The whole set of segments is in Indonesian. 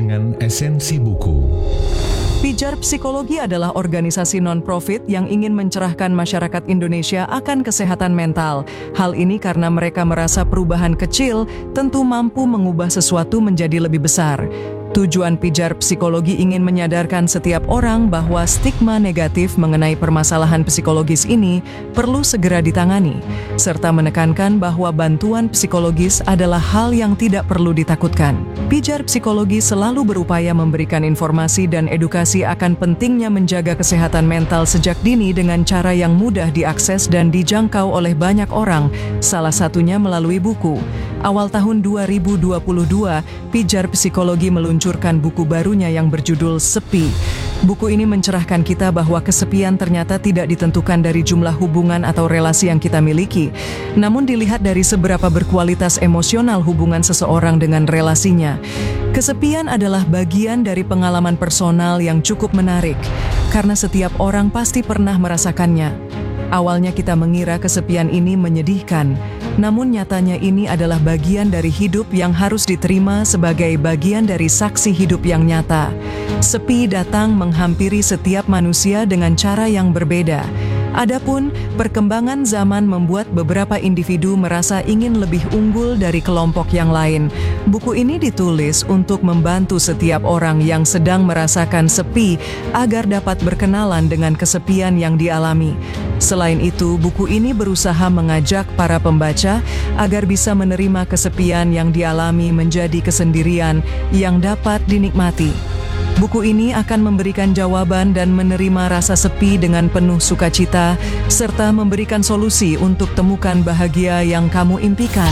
dengan esensi buku. Pijar Psikologi adalah organisasi non-profit yang ingin mencerahkan masyarakat Indonesia akan kesehatan mental. Hal ini karena mereka merasa perubahan kecil tentu mampu mengubah sesuatu menjadi lebih besar. Tujuan Pijar Psikologi ingin menyadarkan setiap orang bahwa stigma negatif mengenai permasalahan psikologis ini perlu segera ditangani, serta menekankan bahwa bantuan psikologis adalah hal yang tidak perlu ditakutkan. Pijar Psikologi selalu berupaya memberikan informasi dan edukasi akan pentingnya menjaga kesehatan mental sejak dini dengan cara yang mudah diakses dan dijangkau oleh banyak orang, salah satunya melalui buku. Awal tahun 2022, Pijar Psikologi meluncurkan buku barunya yang berjudul Sepi. Buku ini mencerahkan kita bahwa kesepian ternyata tidak ditentukan dari jumlah hubungan atau relasi yang kita miliki, namun dilihat dari seberapa berkualitas emosional hubungan seseorang dengan relasinya. Kesepian adalah bagian dari pengalaman personal yang cukup menarik, karena setiap orang pasti pernah merasakannya. Awalnya kita mengira kesepian ini menyedihkan, namun nyatanya ini adalah bagian dari hidup yang harus diterima sebagai bagian dari saksi hidup yang nyata. Sepi datang menghampiri setiap manusia dengan cara yang berbeda. Adapun perkembangan zaman membuat beberapa individu merasa ingin lebih unggul dari kelompok yang lain. Buku ini ditulis untuk membantu setiap orang yang sedang merasakan sepi agar dapat berkenalan dengan kesepian yang dialami. Selain itu, buku ini berusaha mengajak para pembaca agar bisa menerima kesepian yang dialami menjadi kesendirian yang dapat dinikmati. Buku ini akan memberikan jawaban dan menerima rasa sepi dengan penuh sukacita, serta memberikan solusi untuk temukan bahagia yang kamu impikan.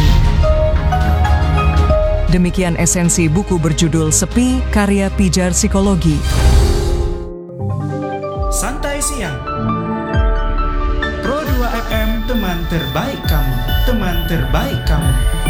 Demikian esensi buku berjudul Sepi, karya Pijar Psikologi. Santai Siang Pro 2 FM, teman terbaik kamu, teman terbaik kamu.